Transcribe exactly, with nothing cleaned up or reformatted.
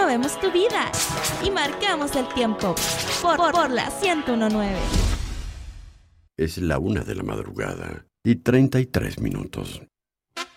movemos tu vida y marcamos el tiempo por, por, por la ciento uno punto nueve. Es la una de la madrugada y treinta y tres minutos.